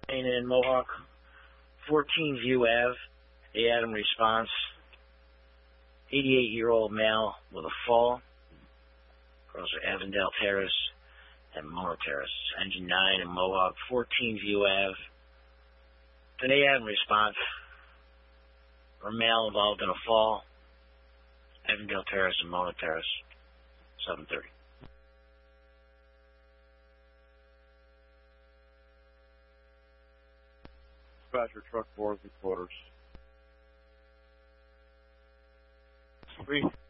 in Mohawk, 14 View Ave, the Adam response, 88-year-old male with a fall, across Avondale Terrace and Mona Terrace. Engine 9 in Mohawk, 14 View Ave, an Adam response, or male involved in a fall, Avondale Terrace and Mona Terrace, 7:30. Dispatcher, truck 4 is in quarters. 3.